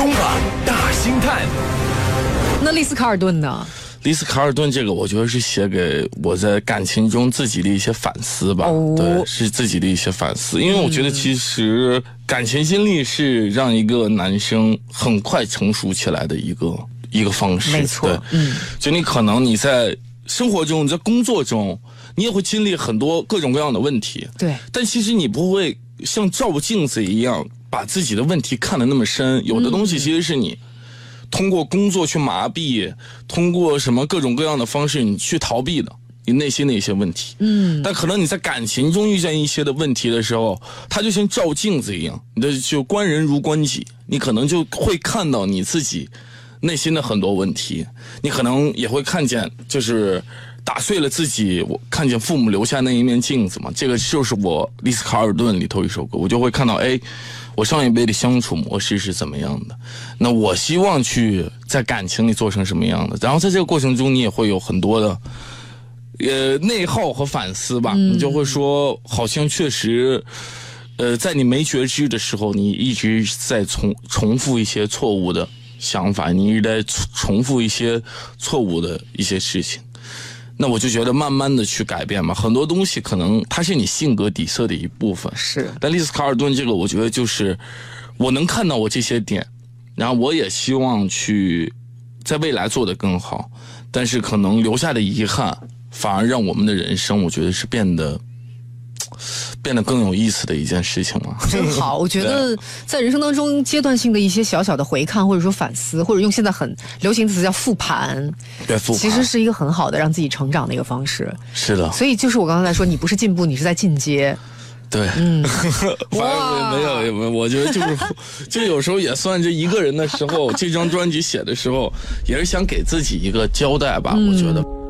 东吧大星探。 那丽思卡尔顿呢？ 丽思卡尔顿这个，我觉得是写给我在感情中自己的一些反思吧。对，是自己的一些反思。因为我觉得其实感情经历是让一个男生很快成熟起来的一个方式。 没错， 对，就你可能你在生活中、你在工作中，你也会经历很多各种各样的问题。 对， 但其实你不会像照镜子一样把自己的问题看得那么深。有的东西其实是你通过工作去麻痹，通过什么各种各样的方式你去逃避的你内心的一些问题。但可能你在感情中遇见一些的问题的时候，它就像照镜子一样，你的就观人如观己，你可能就会看到你自己内心的很多问题，你可能也会看见就是打碎了自己，我看见父母留下那一面镜子嘛。这个就是我丽思卡尔顿里头一首歌，我就会看到我上一辈的相处模式是怎么样的，那我希望去在感情里做成什么样的。然后在这个过程中你也会有很多的内耗和反思吧。你就会说好像确实在你没觉知的时候，你一直在重复一些错误的想法，你一直在重复一些错误的一些事情。那我就觉得慢慢的去改变嘛，很多东西可能它是你性格底色的一部分。 是， 但丽思卡尔顿这个，我觉得就是我能看到我这些点，然后我也希望去在未来做得更好，但是可能留下的遗憾，反而让我们的人生，我觉得是变得更有意思的一件事情嘛。 真好，我觉得在人生当中阶段性的一些小小的回看，或者说反思，或者用现在很流行的词叫复盘， 对，复盘其实是一个很好的让自己成长的一个方式。 是的， 所以就是我刚才说，你不是进步，你是在进阶。 对，反正也没有，我觉得就有时候也算这一个人的时候，这张专辑写的时候，也是想给自己一个交代吧，我觉得。